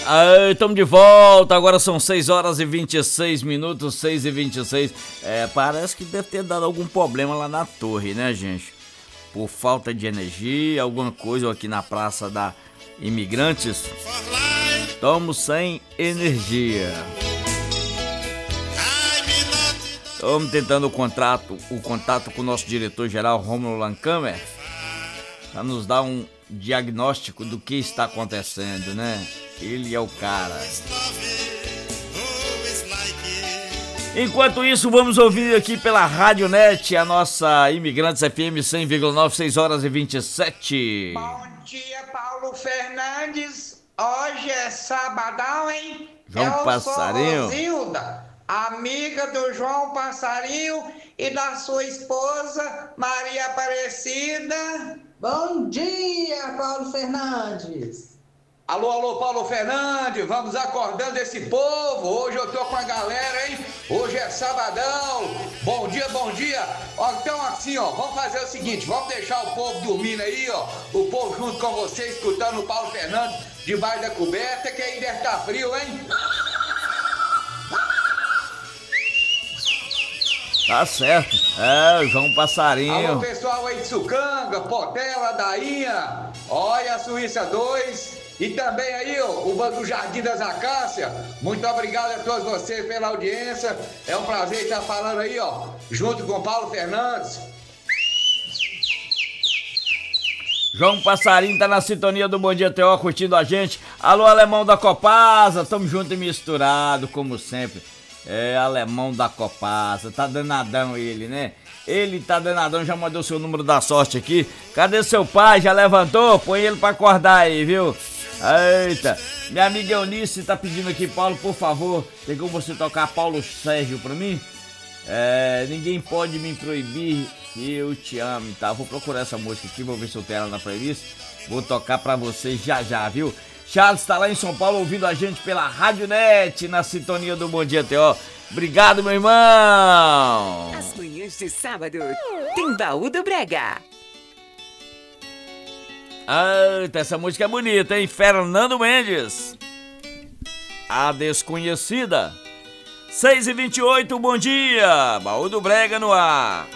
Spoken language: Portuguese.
Estamos de volta, agora são 6 horas e 26 minutos, 6 e 26. Parece que deve ter dado algum problema lá na torre, né, gente? Por falta de energia, alguma coisa aqui na Praça da Imigrantes. Estamos sem energia. Estamos tentando o contato com o nosso diretor-geral, Rômulo Lancamer, para nos dar um diagnóstico do que está acontecendo, né? Ele é o cara. Enquanto isso, vamos ouvir aqui pela Rádio Net a nossa Imigrantes FM 100,9, 6 horas e 27. Bom dia, Paulo Fernandes. Hoje é sabadão, hein? João Passarinho. Eu sou Rosilda, amiga do João Passarinho e da sua esposa, Maria Aparecida. Bom dia, Paulo Fernandes. Alô, Paulo Fernandes, vamos acordando esse povo. Hoje eu tô com a galera, hein? Hoje é sabadão. Bom dia. Ó, então assim, ó, vamos fazer o seguinte, vamos deixar o povo dormindo aí, ó. O povo junto com você, escutando o Paulo Fernandes debaixo da coberta, que aí deve estar frio, hein? Tá certo. O João Passarinho. Alô, pessoal aí de Sucanga, Portela, Dainha, olha a Suíça 2 e também aí o Banco Jardim das Acácias. Muito obrigado a todos vocês pela audiência. É um prazer estar falando aí, ó, junto com Paulo Fernandes. João Passarinho tá na sintonia do Bom Dia Teó, curtindo a gente. Alô, Alemão da Copasa, tamo junto e misturado, como sempre. Alemão da Copasa, tá danadão ele, né? Ele tá danadão, já mandou seu número da sorte aqui. Cadê seu pai? Já levantou? Põe ele pra acordar aí, viu? Eita, minha amiga Eunice tá pedindo aqui, Paulo, por favor, tem como você tocar Paulo Sérgio pra mim? Ninguém pode me proibir que eu te ame, tá? Vou procurar essa música aqui, vou ver se eu tenho ela na playlist. Vou tocar pra você já, viu? Charles tá lá em São Paulo ouvindo a gente pela Rádio Net, na sintonia do Bom Dia Teó. Obrigado, meu irmão! As manhãs de sábado tem Baú do Brega. Essa música é bonita, hein? Fernando Mendes, A Desconhecida. 6h28, bom dia! Baú do Brega no ar.